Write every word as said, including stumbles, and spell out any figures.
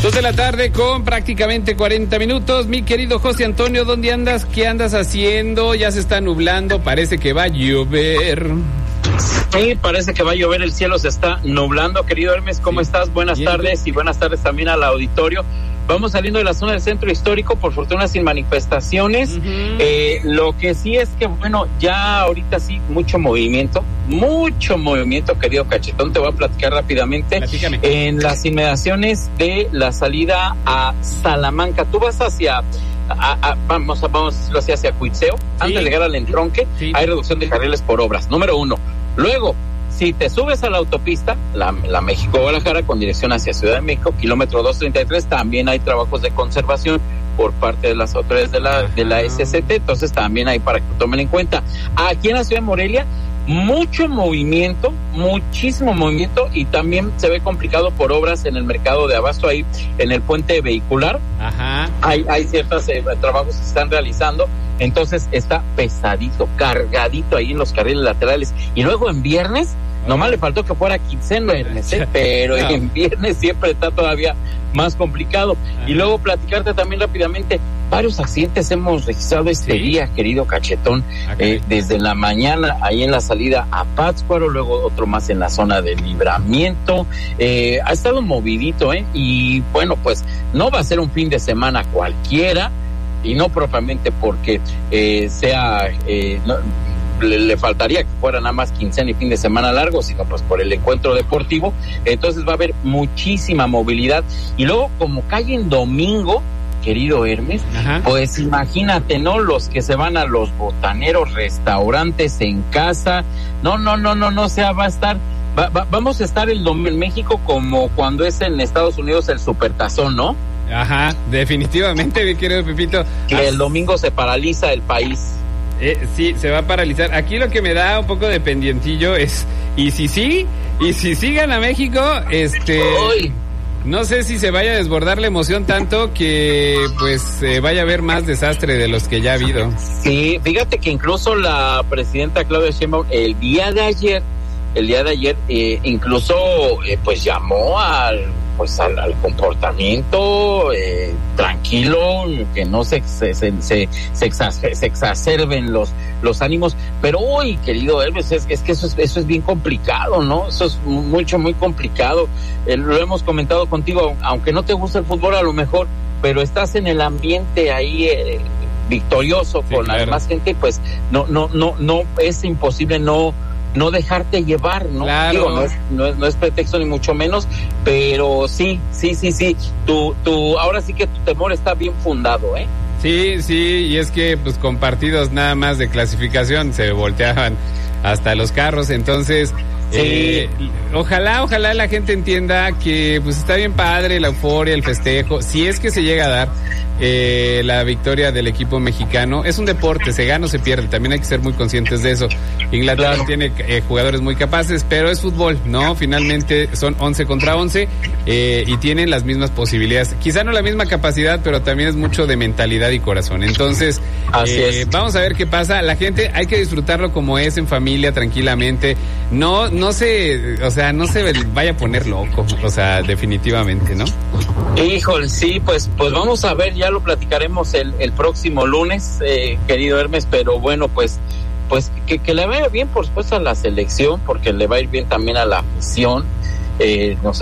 Dos de la tarde con prácticamente cuarenta minutos. Mi querido José Antonio, ¿dónde andas? ¿Qué andas haciendo? Ya se está nublando, parece que va a llover. Sí, parece que va a llover, el cielo se está nublando. Querido Hermes, ¿cómo sí. estás? Buenas Bien. tardes y buenas tardes también al auditorio. Vamos saliendo de la zona del centro histórico, por fortuna sin manifestaciones. Uh-huh. Eh, lo que sí es que, bueno, ya ahorita sí, mucho movimiento, mucho movimiento, querido Cachetón. Te voy a platicar rápidamente. Platícame. En las inmediaciones de la salida a Salamanca, tú vas hacia... A, a, vamos, a, vamos a decirlo así, hacia Cuitzeo, sí. antes de llegar al entronque, sí. hay reducción de carriles por obras, número uno. Luego, si te subes a la autopista, la, la México-Guadalajara, con dirección hacia Ciudad de México, kilómetro doscientos treinta y tres, también hay trabajos de conservación por parte de las autoridades de la, de la S C T, entonces también hay para que tomen en cuenta. Aquí en la ciudad de Morelia, mucho movimiento, muchísimo movimiento, y también se ve complicado por obras en el mercado de abasto, ahí en el puente vehicular. Ajá. Hay, hay ciertos eh, trabajos que se están realizando, entonces está pesadito, cargadito ahí en los carriles laterales. Y luego en viernes, okay. nomás le faltó que fuera quincena, Ernest, ¿eh? pero no. en viernes siempre está todavía más complicado. Ajá. Y luego platicarte también rápidamente, varios accidentes hemos registrado este ¿Sí? día, querido Cachetón, okay. eh, desde la mañana ahí en la salida a Pátzcuaro, luego otro más en la zona de Libramiento. Eh, ha estado movidito, ¿eh? Y bueno, pues no va a ser un fin de semana cualquiera, y no propiamente porque eh, sea... Eh, no, Le, le faltaría que fuera nada más quincena y fin de semana largo, sino pues por el encuentro deportivo. Entonces va a haber muchísima movilidad. Y luego, como cae en domingo, querido Hermes, Ajá. pues imagínate, ¿no? Los que se van a los botaneros, restaurantes, en casa. No, no, no, no, no, o sea, va a estar... Va, va, vamos a estar el domingo en México como cuando es en Estados Unidos el Supertazón, ¿no? Ajá, definitivamente, mi querido Pepito. Que As... el domingo se paraliza el país. Eh, sí, se va a paralizar. Aquí lo que me da un poco de pendientillo es, y si sí, y si sigan a México, este, Uy. no sé si se vaya a desbordar la emoción tanto que pues eh, vaya a haber más desastre de los que ya ha habido. Sí, fíjate que incluso la presidenta Claudia Sheinbaum el día de ayer, el día de ayer, eh, incluso eh, pues llamó al pues al, al comportamiento eh, tranquilo, que no se se, se, se, se, exacer, se exacerben los los ánimos, pero hoy, querido Elvis, es, es que eso es, eso es bien complicado, ¿no? Eso es mucho, muy complicado. Eh, lo hemos comentado contigo, aunque no te gusta el fútbol a lo mejor, pero estás en el ambiente ahí eh, victorioso sí, con claro. la demás gente, pues no, no, no, no, es imposible no no dejarte llevar, ¿no? Claro. Digo, no es, no es, no es pretexto ni mucho menos, pero sí, sí, sí, sí, tu, tu, ahora sí que tu temor está bien fundado, ¿eh? Sí, sí, y es que pues con partidos nada más de clasificación se volteaban hasta los carros, entonces sí. eh, ojalá, ojalá la gente entienda que pues está bien padre la euforia, el festejo, si es que se llega a dar eh, la victoria del equipo mexicano. Es un deporte, se gana o se pierde, también hay que ser muy conscientes de eso. Inglaterra claro. tiene eh, jugadores muy capaces, pero es fútbol, ¿no? Finalmente son once contra once eh, y tienen las mismas posibilidades, quizá no la misma capacidad, pero también es mucho de mentalidad y corazón. Entonces eh, vamos a ver qué pasa. La gente hay que disfrutarlo como es, en familia, tranquilamente, no no se, o sea, no se vaya a poner loco, o sea, definitivamente, ¿no? Híjole, sí, pues pues vamos a ver, ya lo platicaremos el, el próximo lunes, eh, querido Hermes, pero bueno, pues pues que, que le vaya bien, por supuesto, a la selección, porque le va a ir bien también a la afición. Eh, nos